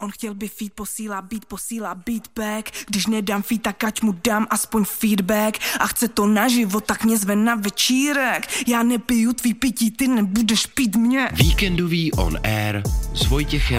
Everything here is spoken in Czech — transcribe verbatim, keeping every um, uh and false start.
On chtěl by feed, posílá beat, posílá beatback. Když nedám feed, tak ať mu dám aspoň feedback. A chce to naživo, tak mě zve na večírek. Já nepiju tvý pití, ty nebudeš pít mě. Víkendový on air s Vojtěchem